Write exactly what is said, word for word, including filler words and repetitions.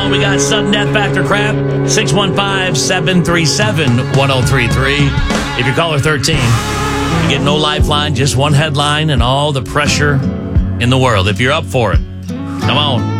phone. We got sudden death factor crap. six one five, seven three seven, one oh three three. If you're caller thirteen, you get no lifeline, just one headline and all the pressure in the world. If you're up for it, come on.